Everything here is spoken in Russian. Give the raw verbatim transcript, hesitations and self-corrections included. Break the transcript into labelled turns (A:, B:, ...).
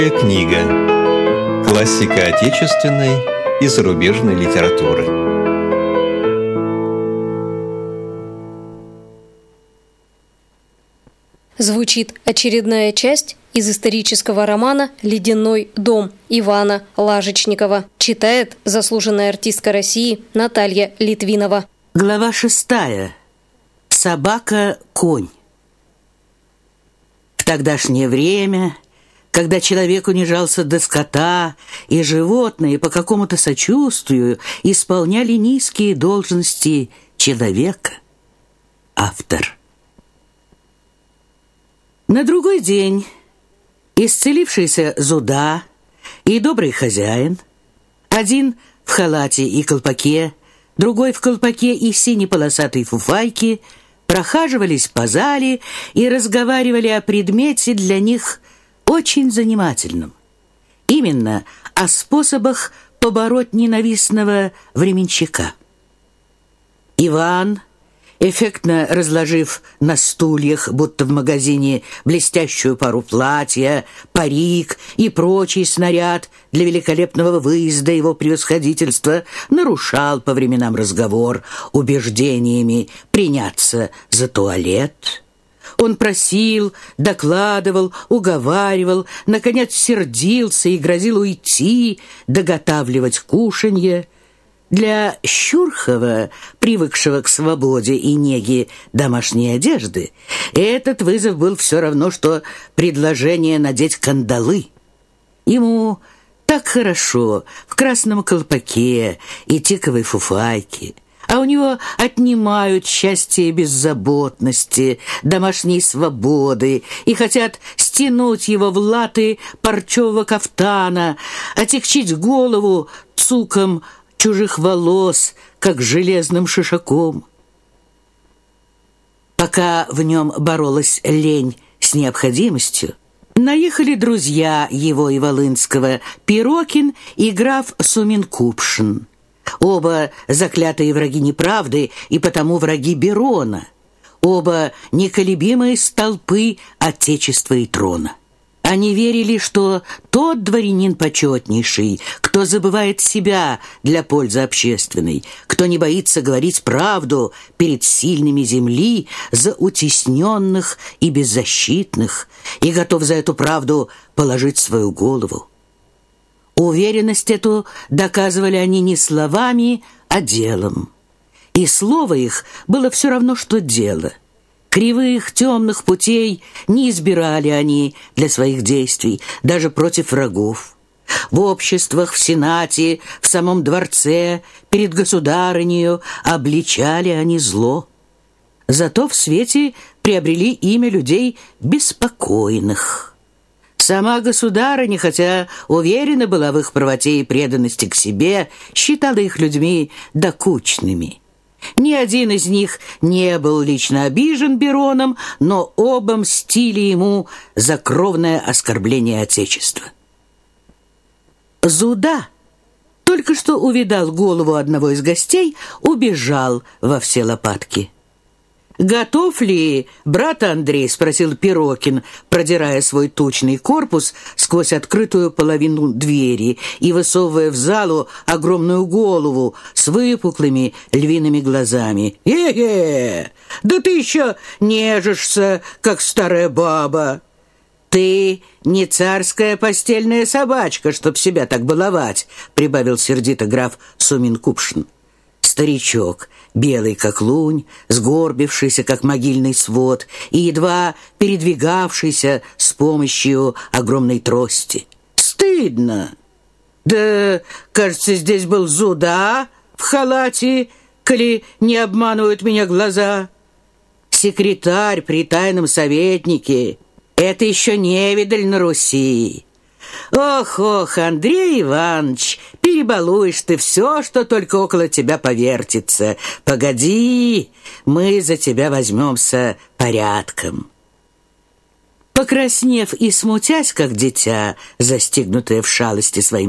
A: Книга. Классика отечественной и зарубежной литературы.
B: Звучит очередная часть из исторического романа «Ледяной дом» Ивана Лажечникова. Читает заслуженная артистка России Наталья Литвинова.
C: Глава шестая. Собака-конь. В тогдашнее время, когда человек унижался до скота, и животные по какому-то сочувствию исполняли низкие должности человека. Автор. На другой день исцелившийся Зуда и добрый хозяин, один в халате и колпаке, другой в колпаке и синеполосатой фуфайке, прохаживались по зале и разговаривали о предмете для них очень занимательном. Именно о способах побороть ненавистного временщика. Иван, эффектно разложив на стульях, будто в магазине, блестящую пару платья, парик и прочий снаряд для великолепного выезда его превосходительства, нарушал по временам разговор убеждениями приняться за туалет. Он просил, докладывал, уговаривал, наконец сердился и грозил уйти, доготавливать кушанье. Для Щурхова, привыкшего к свободе и неге домашней одежды, этот вызов был все равно, что предложение надеть кандалы. Ему так хорошо в красном колпаке и тиковой фуфайке, а у него отнимают счастье беззаботности, домашней свободы и хотят стянуть его в латы парчевого кафтана, отягчить голову цуком чужих волос, как железным шишаком. Пока в нем боролась лень с необходимостью, наехали друзья его и Волынского, Пирокин и граф Сумин-Купшин. Оба заклятые враги неправды и потому враги Берона. Оба неколебимые столпы Отечества и трона. Они верили, что тот дворянин почетнейший, кто забывает себя для пользы общественной, кто не боится говорить правду перед сильными земли за утесненных и беззащитных, и готов за эту правду положить свою голову. Уверенность эту доказывали они не словами, а делом. И слово их было все равно, что дело. Кривых, темных путей не избирали они для своих действий, даже против врагов. В обществах, в Сенате, в самом дворце, перед государынею обличали они зло. Зато в свете приобрели имя людей беспокойных. Сама государыня, хотя уверена была в их правоте и преданности к себе, считала их людьми докучными. Ни один из них не был лично обижен Бероном, но оба мстили ему за кровное оскорбление Отечества. Зуда, только что увидал голову одного из гостей, убежал во все лопатки. «Готов ли, брат Андрей?» — спросил Пирокин, продирая свой тучный корпус сквозь открытую половину двери и высовывая в залу огромную голову с выпуклыми львиными глазами. «Е-е! Да ты еще нежишься, как старая баба!» «Ты не царская постельная собачка, чтоб себя так баловать», — прибавил сердито граф Сумин-Купшин. Старичок, белый как лунь, сгорбившийся как могильный свод и едва передвигавшийся с помощью огромной трости. «Стыдно! Да, кажется, здесь был Зуда в халате, коли не обманывают меня глаза. Секретарь при тайном советнике. Это еще невидаль на Руси. Ох-ох, Андрей Иванович, перебалуешь ты все, что только около тебя повертится. Погоди, мы за тебя возьмемся порядком». Покраснев и смутясь, как дитя, застигнутое в шалости своим